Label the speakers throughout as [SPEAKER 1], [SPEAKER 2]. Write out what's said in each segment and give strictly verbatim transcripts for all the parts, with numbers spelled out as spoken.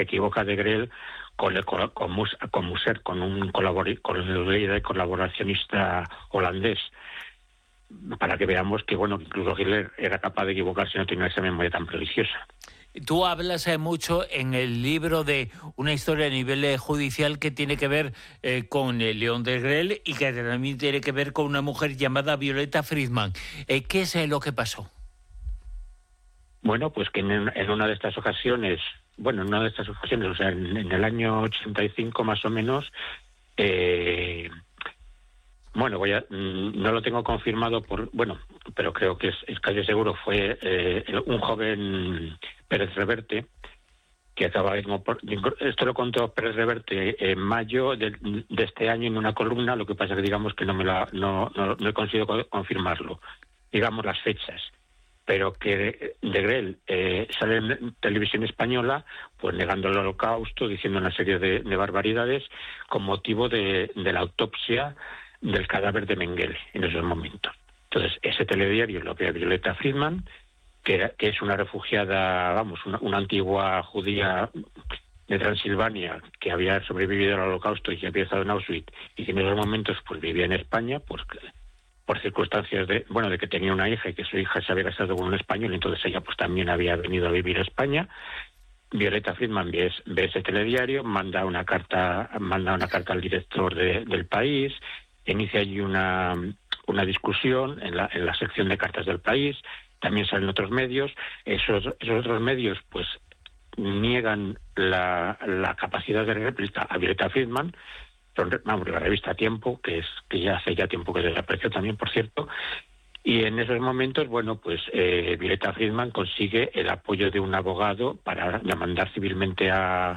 [SPEAKER 1] equivoca de Grell con, el, con, con, Mus, con Muser, con un colabor, con el líder colaboracionista holandés, para que veamos que, bueno, incluso Hitler era capaz de equivocarse y no tenía esa memoria tan prodigiosa.
[SPEAKER 2] Tú hablas eh, mucho en el libro de una historia a nivel eh, judicial que tiene que ver eh, con eh, León de Grell y que también tiene que ver con una mujer llamada Violeta Friedman. Eh, ¿Qué es eh, lo que pasó?
[SPEAKER 1] Bueno, pues que en, en una de estas ocasiones, bueno, en una de estas ocasiones, o sea, en, en el año ochenta y cinco más o menos, eh, bueno, voy a, no lo tengo confirmado por, bueno, pero creo que es, es casi seguro, fue eh, un joven Pérez Reverte, que acaba de, esto lo contó Pérez Reverte en mayo de, de este año en una columna, lo que pasa que digamos que no me la, no, no, no he conseguido confirmarlo, digamos las fechas, pero que de Grell eh, sale en televisión española pues negando el Holocausto, diciendo una serie de, de barbaridades con motivo de, de la autopsia del cadáver de Mengele en esos momentos. Entonces, ese telediario lo ve a Violeta Friedman, que, era, que es una refugiada, vamos, una, una antigua judía de Transilvania que había sobrevivido al Holocausto y que había estado en Auschwitz y que en esos momentos pues vivía en España, pues por circunstancias de, bueno, de que tenía una hija y que su hija se había casado con un español, entonces ella pues también había venido a vivir a España. Violeta Friedman ve, ve ese telediario, manda una carta, manda una carta al director de, del País, inicia allí una, una discusión en la, en la sección de cartas del País, también salen otros medios, esos, esos otros medios pues niegan la, la capacidad de réplica a Violeta Friedman, vamos, la revista Tiempo, que es que ya hace ya tiempo que desapareció también, por cierto, y en esos momentos, bueno, pues eh, Violeta Friedman consigue el apoyo de un abogado para demandar civilmente a,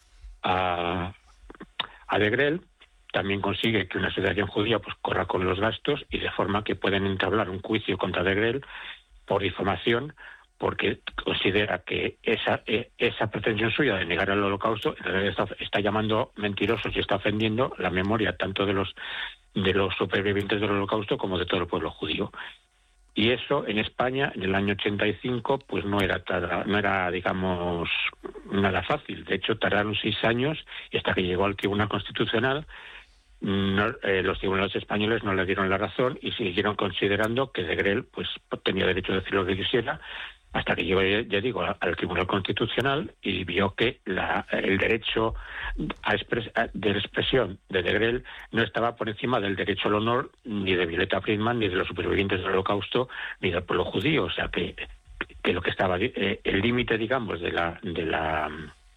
[SPEAKER 1] a, a de Grell. También consigue que una asociación judía pues corra con los gastos y de forma que pueden entablar un juicio contra de Grell por difamación, porque considera que esa eh, esa pretensión suya de negar el Holocausto en realidad está, está llamando mentirosos y está ofendiendo la memoria tanto de los de los supervivientes del Holocausto como de todo el pueblo judío. Y eso en España en el año ochenta y cinco pues no era tada, no era digamos nada fácil. De hecho tardaron seis años y hasta que llegó al Tribunal Constitucional no, eh, los tribunales españoles no le dieron la razón y siguieron considerando que de Grell pues tenía derecho a decir lo que quisiera, hasta que llegó, ya digo, al Tribunal Constitucional y vio que la, el derecho a expres, a, de expresión de de Grell no estaba por encima del derecho al honor ni de Violeta Friedman, ni de los supervivientes del Holocausto, ni del pueblo judío. O sea, que, que lo que estaba, eh, el límite, digamos, de la, de la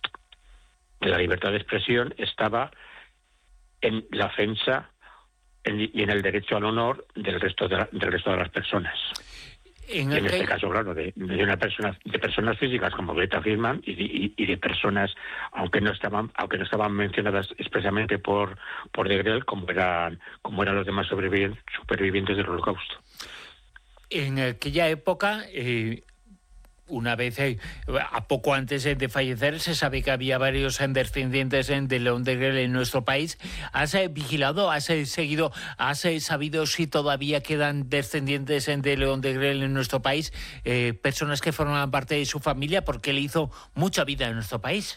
[SPEAKER 1] de la libertad de expresión estaba en la ofensa en, y en el derecho al honor del resto de, la, del resto de las personas. En, en este caso, claro, de, de una persona, de personas físicas como Violeta Friedman y, y, y de personas, aunque no estaban, aunque no estaban mencionadas expresamente por por de Grell, como eran, como eran los demás supervivientes, supervivientes del Holocausto.
[SPEAKER 2] En aquella época, eh, una vez, eh, a poco antes de fallecer, se sabe que había varios descendientes de León de Grell en nuestro país. ¿Has eh, vigilado, has eh, seguido, has eh, sabido si todavía quedan descendientes de León de Grell en nuestro país? Eh, personas que forman parte de su familia, porque él hizo mucha vida en nuestro país.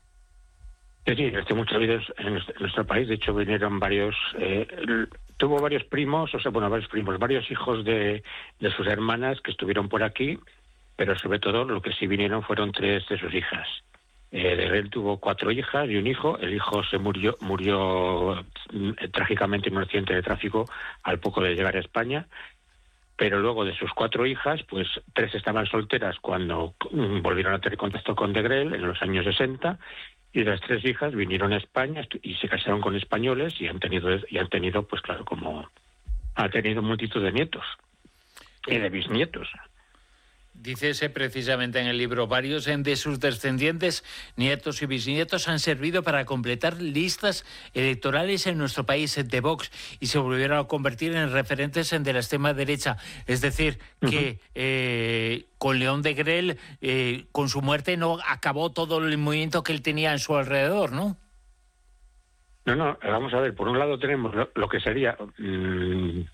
[SPEAKER 1] Sí, sí, hizo mucha vida en nuestro, en nuestro país. De hecho, vinieron varios... Eh, tuvo varios primos, o sea, bueno, varios primos, varios hijos de, de sus hermanas que estuvieron por aquí, pero sobre todo lo que sí vinieron fueron tres de sus hijas. Eh, de Grell tuvo cuatro hijas y un hijo. El hijo se murió murió eh, trágicamente en un accidente de tráfico al poco de llegar a España, pero luego de sus cuatro hijas, pues tres estaban solteras cuando mm, volvieron a tener contacto con de Grell en los años sesenta, y las tres hijas vinieron a España y se casaron con españoles y han tenido, y han tenido pues claro, como ha tenido multitud de nietos y de bisnietos.
[SPEAKER 2] Dices precisamente en el libro, varios de sus descendientes, nietos y bisnietos, han servido para completar listas electorales en nuestro país de Vox y se volvieron a convertir en referentes de la extrema derecha. Es decir, que uh-huh. eh, con León de Grell, eh, con su muerte, no acabó todo el movimiento que él tenía en su alrededor, ¿no?
[SPEAKER 1] No, no, vamos a ver, por un lado tenemos lo, lo que sería... Mmm,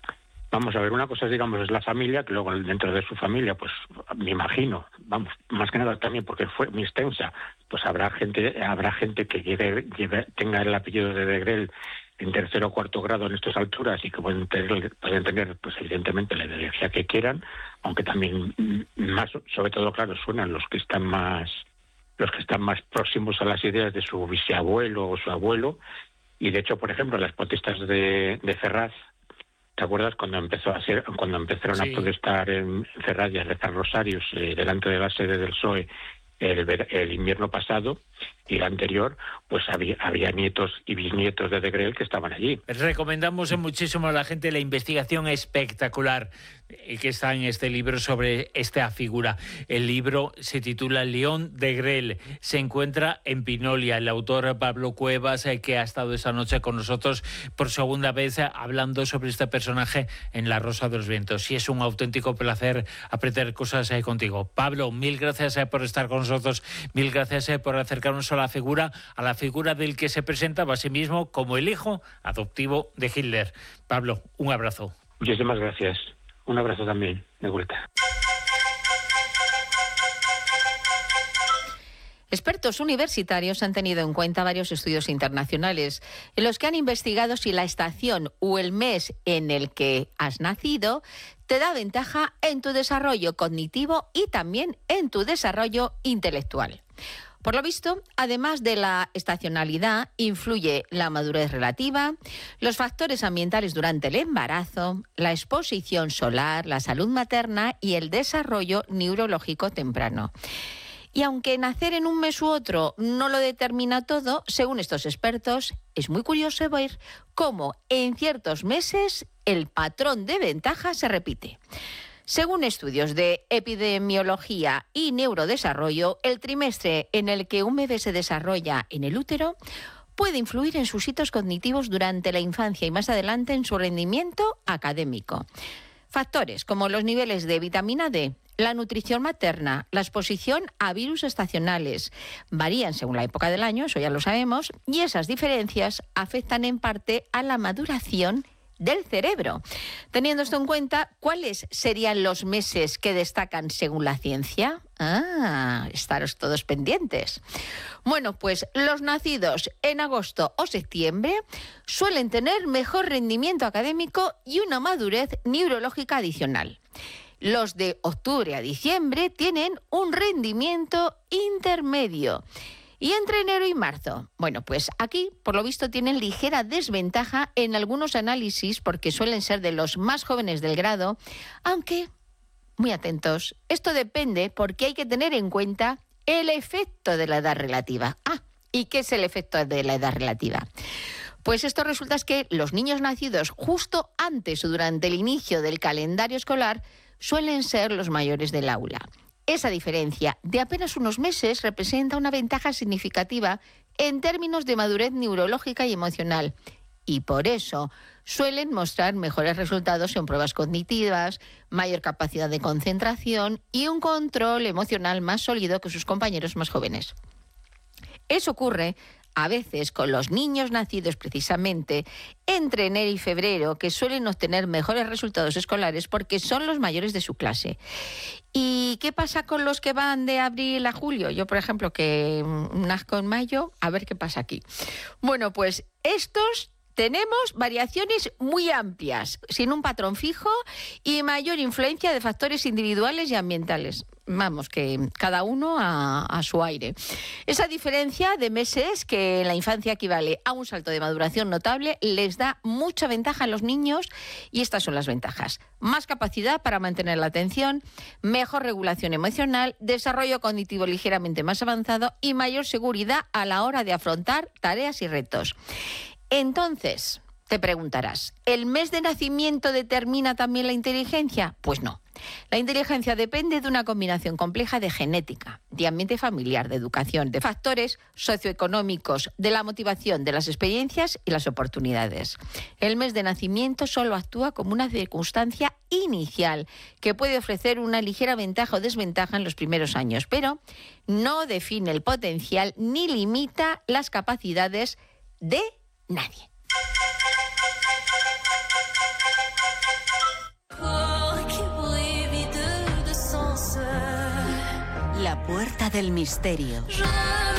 [SPEAKER 1] Vamos a ver, una cosa, digamos, es la familia, que luego dentro de su familia, pues me imagino, vamos, más que nada también porque fue muy extensa, pues habrá gente, habrá gente que llegue, lleve, tenga el apellido de Degrelle en tercero o cuarto grado en estas alturas y que pueden tener, pueden tener pues evidentemente la ideología que quieran, aunque también más, sobre todo, claro, suenan los que están más, los que están más próximos a las ideas de su bisabuelo o su abuelo. Y de hecho, por ejemplo, las protestas de, de Ferraz, ¿te acuerdas cuando empezó a ser, cuando empezaron sí. a protestar en Ferraz y a rezar rosarios eh, delante de la sede del P S O E el, el invierno pasado y el anterior? Pues había, había nietos y bisnietos de Degrelle que estaban allí.
[SPEAKER 2] Recomendamos muchísimo a la gente la investigación espectacular que está en este libro sobre esta figura. El libro se titula León Degrelle. Se encuentra en Pinolia. El autor Pablo Cuevas, que ha estado esta noche con nosotros por segunda vez hablando sobre este personaje en La Rosa de los Vientos. Y es un auténtico placer aprender cosas contigo. Pablo, mil gracias por estar con nosotros. Mil gracias por acercarnos a la figura, a la figura del que se presentaba a sí mismo como el hijo adoptivo de Hitler. Pablo, un abrazo.
[SPEAKER 1] Muchísimas gracias. Un abrazo también, de vuelta.
[SPEAKER 3] Expertos universitarios han tenido en cuenta varios estudios internacionales en los que han investigado si la estación o el mes en el que has nacido te da ventaja en tu desarrollo cognitivo y también en tu desarrollo intelectual. Por lo visto, además de la estacionalidad, influye la madurez relativa, los factores ambientales durante el embarazo, la exposición solar, la salud materna y el desarrollo neurológico temprano. Y aunque nacer en un mes u otro no lo determina todo, según estos expertos, es muy curioso ver cómo en ciertos meses el patrón de ventaja se repite. Según estudios de epidemiología y neurodesarrollo, el trimestre en el que un bebé se desarrolla en el útero puede influir en sus hitos cognitivos durante la infancia y más adelante en su rendimiento académico. Factores como los niveles de vitamina D, la nutrición materna, la exposición a virus estacionales varían según la época del año, eso ya lo sabemos, y esas diferencias afectan en parte a la maduración del cerebro. Teniendo esto en cuenta, ¿cuáles serían los meses que destacan según la ciencia? Ah, estaros todos pendientes. Bueno, pues los nacidos en agosto o septiembre suelen tener mejor rendimiento académico y una madurez neurológica adicional. Los de octubre a diciembre tienen un rendimiento intermedio. Y entre enero y marzo, bueno, pues aquí, por lo visto, tienen ligera desventaja en algunos análisis porque suelen ser de los más jóvenes del grado, aunque, muy atentos, esto depende porque hay que tener en cuenta el efecto de la edad relativa. Ah, ¿y qué es el efecto de la edad relativa? Pues esto resulta es que los niños nacidos justo antes o durante el inicio del calendario escolar suelen ser los mayores del aula. Esa diferencia de apenas unos meses representa una ventaja significativa en términos de madurez neurológica y emocional. Y por eso suelen mostrar mejores resultados en pruebas cognitivas, mayor capacidad de concentración y un control emocional más sólido que sus compañeros más jóvenes. Eso ocurre a veces con los niños nacidos precisamente entre enero y febrero, que suelen obtener mejores resultados escolares porque son los mayores de su clase. ¿Y qué pasa con los que van de abril a julio? Yo, por ejemplo, que nazco en mayo, a ver qué pasa aquí. Bueno, pues estos tenemos variaciones muy amplias, sin un patrón fijo y mayor influencia de factores individuales y ambientales. Vamos, que cada uno a, a su aire. Esa diferencia de meses, que en la infancia equivale a un salto de maduración notable, les da mucha ventaja a los niños y estas son las ventajas. Más capacidad para mantener la atención, mejor regulación emocional, desarrollo cognitivo ligeramente más avanzado y mayor seguridad a la hora de afrontar tareas y retos. Entonces, te preguntarás, ¿el mes de nacimiento determina también la inteligencia? Pues no. La inteligencia depende de una combinación compleja de genética, de ambiente familiar, de educación, de factores socioeconómicos, de la motivación, de las experiencias y las oportunidades. El mes de nacimiento solo actúa como una circunstancia inicial que puede ofrecer una ligera ventaja o desventaja en los primeros años, pero no define el potencial ni limita las capacidades de nadie.
[SPEAKER 4] ruta del misterio.